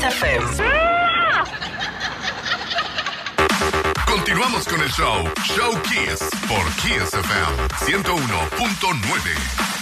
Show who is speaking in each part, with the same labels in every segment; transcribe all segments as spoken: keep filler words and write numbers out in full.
Speaker 1: F M.
Speaker 2: Continuamos con el show, Show Kiss, por Kiss F M ciento uno punto nueve.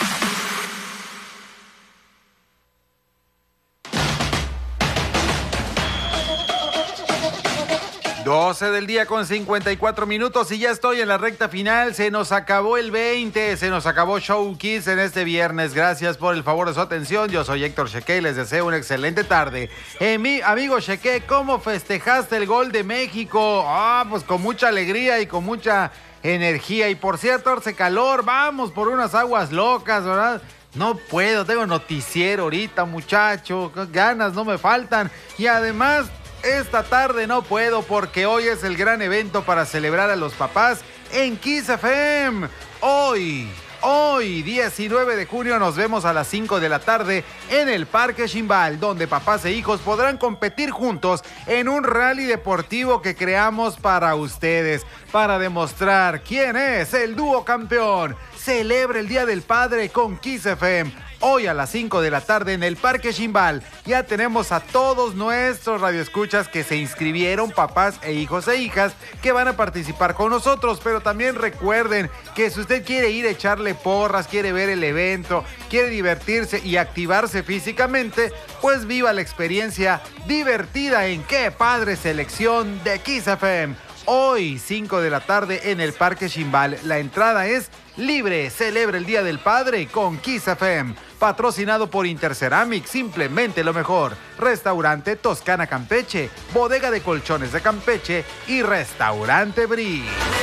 Speaker 3: doce del día con cincuenta y cuatro minutos y ya estoy en la recta final. Se nos acabó el veinte, se nos acabó Show Kiss en este viernes. Gracias por el favor de su atención. Yo soy Héctor Cheque y les deseo una excelente tarde. Eh, mi amigo Cheque, ¿cómo festejaste el gol de México? Ah, pues con mucha alegría y con mucha energía. Y por cierto, hace calor, vamos por unas aguas locas, ¿verdad? No puedo, tengo noticiero ahorita, muchacho. Ganas no me faltan. Y además, esta tarde no puedo porque hoy es el gran evento para celebrar a los papás en Kiss F M. Hoy, hoy, diecinueve de junio, nos vemos a las cinco de la tarde en el Parque Ximbal, donde papás e hijos podrán competir juntos en un rally deportivo que creamos para ustedes, para demostrar quién es el dúo campeón. Celebra el Día del Padre con Kiss F M. Hoy a las cinco de la tarde en el Parque Ximbal. Ya tenemos a todos nuestros radioescuchas que se inscribieron, papás e hijos e hijas, que van a participar con nosotros. Pero también recuerden que si usted quiere ir a echarle porras, quiere ver el evento, quiere divertirse y activarse físicamente, pues viva la experiencia divertida en Qué Padre Selección de Kiss F M. Hoy, cinco de la tarde en el Parque Ximbal. La entrada es libre. Celebra el Día del Padre con Kiss F M. Patrocinado por Interceramic, simplemente lo mejor. Restaurante Toscana Campeche, Bodega de Colchones de Campeche y Restaurante Brie.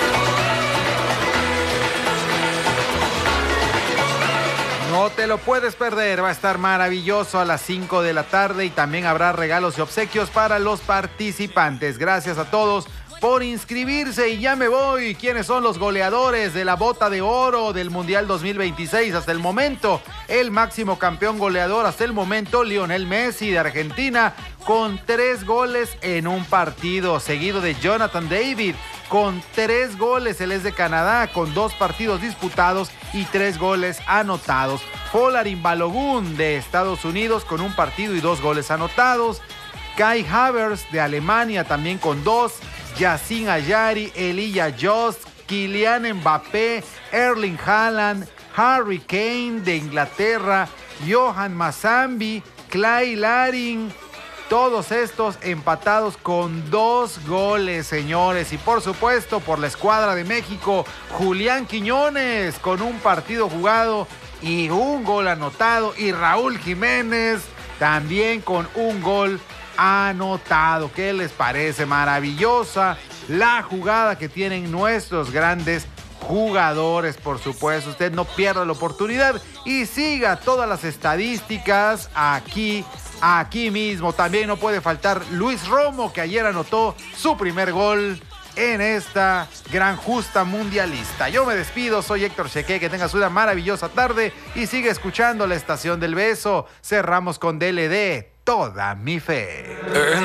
Speaker 3: No te lo puedes perder, va a estar maravilloso a las cinco de la tarde y también habrá regalos y obsequios para los participantes. Gracias a todos por inscribirse y ya me voy. ¿Quiénes son los goleadores de la bota de oro del Mundial dos mil veintiséis hasta el momento? El máximo campeón goleador hasta el momento, Lionel Messi de Argentina, con tres goles en un partido, seguido de Jonathan David con tres goles. Él es de Canadá, con dos partidos disputados y tres goles anotados. Folarin Balogun de Estados Unidos con un partido y dos goles anotados. Kai Havertz de Alemania también con dos. Yacine Ayari, Elijah Just, Kylian Mbappé, Erling Haaland, Harry Kane de Inglaterra, Johan Mazambi, Clay Larin, todos estos empatados con dos goles, señores. Y por supuesto, por la escuadra de México, Julián Quiñones con un partido jugado y un gol anotado. Y Raúl Jiménez también con un gol anotado. ¿Qué les parece? Maravillosa la jugada que tienen nuestros grandes jugadores, por supuesto. Usted no pierda la oportunidad y siga todas las estadísticas aquí, aquí mismo. También no puede faltar Luis Romo, que ayer anotó su primer gol en esta gran justa mundialista. Yo me despido, soy Héctor Cheque, que tengas una maravillosa tarde y sigue escuchando la Estación del Beso. Cerramos con D L D, Toda Mi Fe.